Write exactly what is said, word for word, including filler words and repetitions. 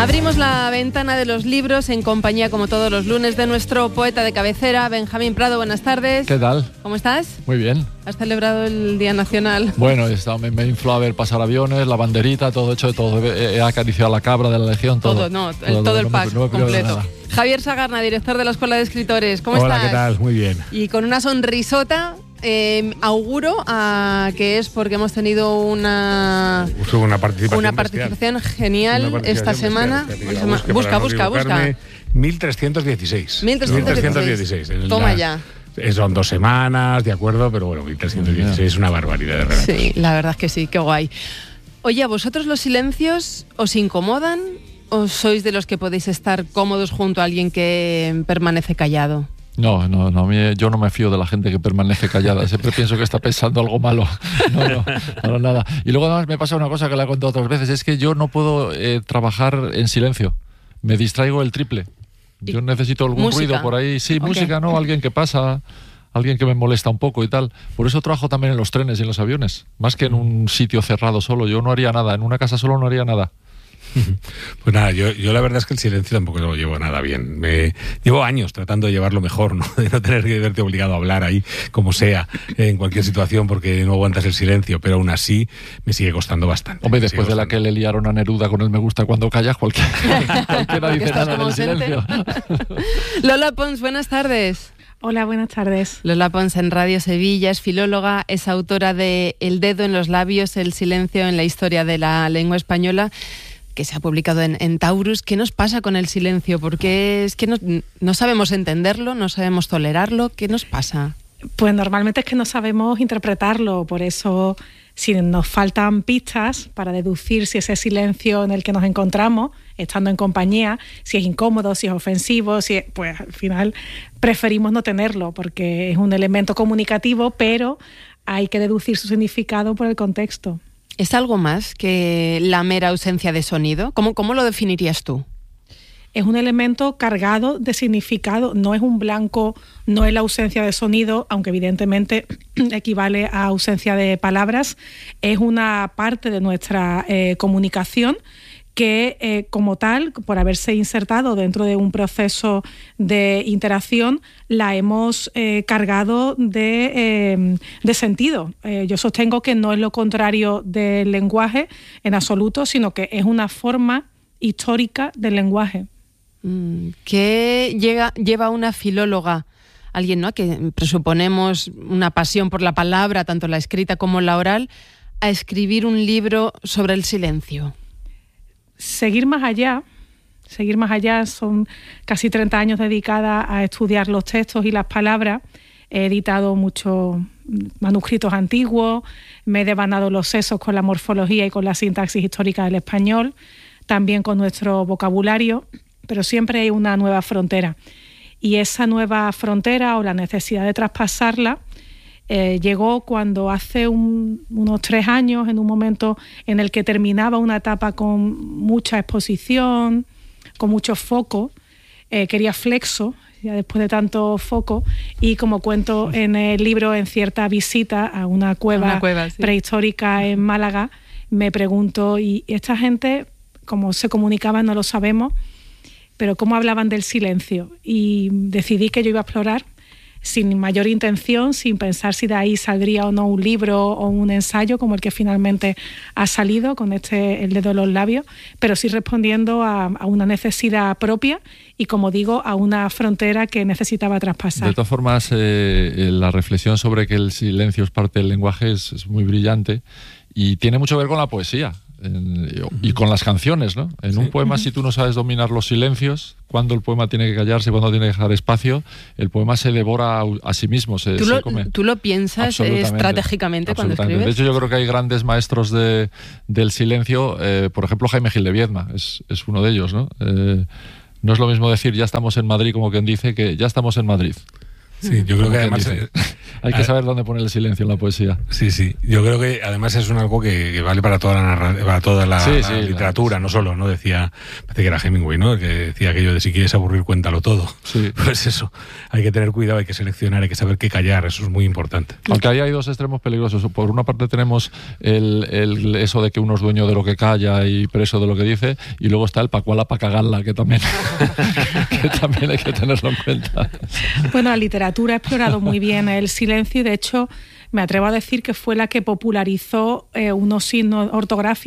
Abrimos la ventana de los libros en compañía, como todos los lunes, de nuestro poeta de cabecera, Benjamín Prado. Buenas tardes. ¿Qué tal? ¿Cómo estás? Muy bien. ¿Has celebrado el Día Nacional? Bueno, he estado, me, me infló a ver pasar aviones, la banderita, todo hecho, todo. He, he acariciado la cabra de la Legión, todo. Todo, no, el, todo, todo el no pack me, no me completo. Javier Sagarna, director de la Escuela de Escritores. ¿Cómo Hola, estás? ¿qué tal? Muy bien. Y con una sonrisota. Eh, auguro a que es porque hemos tenido una una participación, una participación genial una participación esta semana. Bestial, busca, busca, busca, busca. mil trescientos dieciséis. mil trescientos dieciséis. Toma ya. Son dos semanas, de acuerdo, pero bueno, mil trescientos dieciséis es una barbaridad de relatos. Sí, la verdad es que sí, qué guay. Oye, ¿a vosotros los silencios os incomodan o sois de los que podéis estar cómodos junto a alguien que permanece callado? No, no, no, yo no me fío de la gente que permanece callada. Siempre pienso que está pensando algo malo. No, no, no, nada. Y luego además me pasa una cosa que la he contado otras veces, es que yo no puedo eh, trabajar en silencio. Me distraigo el triple. Yo necesito algún ¿Música? ruido por ahí. Sí, okay. música, no, alguien que pasa, alguien que me molesta un poco y tal. Por eso trabajo también en los trenes y en los aviones. Más que en un sitio cerrado solo. Yo no haría nada. En una casa solo no haría nada. Pues nada, yo, yo la verdad es que el silencio tampoco lo llevo nada bien. Me, llevo años tratando de llevarlo mejor, ¿no? De no tener que verte obligado a hablar ahí, como sea, en cualquier situación, porque no aguantas el silencio, pero aún así me sigue costando bastante. Hombre, después de la que le liaron a Neruda con el me gusta cuando callas, cualquiera, cualquiera dice nada en el silencio. Lola Pons, buenas tardes. Hola, buenas tardes. Lola Pons en Radio Sevilla, es filóloga, es autora de El dedo en los labios, el silencio en la historia de la lengua española, que se ha publicado en, en Taurus. ¿Qué nos pasa con el silencio? Porque es que no, no sabemos entenderlo, no sabemos tolerarlo. ¿Qué nos pasa? Pues normalmente es que no sabemos interpretarlo, por eso si nos faltan pistas para deducir si ese silencio en el que nos encontramos, estando en compañía, si es incómodo, si es ofensivo, si es, pues al final preferimos no tenerlo, porque es un elemento comunicativo, pero hay que deducir su significado por el contexto. ¿Es algo más que la mera ausencia de sonido? ¿Cómo, cómo lo definirías tú? Es un elemento cargado de significado, no es un blanco, no es la ausencia de sonido, aunque evidentemente equivale a ausencia de palabras. Es una parte de nuestra eh, comunicación que eh, como tal, por haberse insertado dentro de un proceso de interacción, la hemos eh, cargado de, eh, de sentido. Eh, yo sostengo que no es lo contrario del lenguaje en absoluto, sino que es una forma histórica del lenguaje. ¿Qué llega, lleva una filóloga, alguien, ¿no?, que presuponemos una pasión por la palabra, tanto la escrita como la oral, a escribir un libro sobre el silencio? Seguir más allá, seguir más allá, son casi treinta años dedicada a estudiar los textos y las palabras. He editado muchos manuscritos antiguos, me he devanado los sesos con la morfología y con la sintaxis histórica del español, también con nuestro vocabulario, pero siempre hay una nueva frontera. Y esa nueva frontera o la necesidad de traspasarla Eh, llegó cuando hace un, unos tres años, en un momento en el que terminaba una etapa con mucha exposición, con mucho foco, eh, quería flexo, ya después de tanto foco, y como cuento en el libro, en cierta visita a una cueva, una cueva sí. prehistórica en Málaga, me pregunto, ¿y esta gente cómo se comunicaban? No lo sabemos, pero ¿cómo hablaban del silencio? Y decidí que yo iba a explorar sin mayor intención, sin pensar si de ahí saldría o no un libro o un ensayo como el que finalmente ha salido con este El dedo en los labios, pero sí respondiendo a, a una necesidad propia y, como digo, a una frontera que necesitaba traspasar. De todas formas, eh, la reflexión sobre que el silencio es parte del lenguaje es, es muy brillante y tiene mucho que ver con la poesía. En, y con las canciones, ¿no? En sí. un poema, si tú no sabes dominar los silencios, cuando el poema tiene que callarse, cuando tiene que dejar espacio, el poema se devora a, a sí mismo, se, ¿Tú, se lo, come. ¿Tú lo piensas estratégicamente cuando escribes? De hecho, yo creo que hay grandes maestros de, del silencio, eh, por ejemplo, Jaime Gil de Viedma es, es uno de ellos, ¿no? Eh, no es lo mismo decir ya estamos en Madrid, como quien dice, que ya estamos en Madrid. Sí, yo creo que además hay que saber dónde poner el silencio en la poesía. Sí, sí. Yo creo que además es un algo que, que vale para toda la, narra, para toda la, sí, la sí, literatura, claro. No solo, ¿no? Decía, parece que era Hemingway, ¿no? Que decía aquello de si quieres aburrir, cuéntalo todo. Sí. Pues eso, hay que tener cuidado, hay que seleccionar, hay que saber qué callar, eso es muy importante. Aunque ahí hay dos extremos peligrosos. Por una parte tenemos el, el eso de que uno es dueño de lo que calla y preso de lo que dice, y luego está el pacuala pa' cagarla, que también, que también hay que tenerlo en cuenta. Bueno, la literatura ha explorado muy bien el silencio y de hecho me atrevo a decir que fue la que popularizó eh, unos signos ortográficos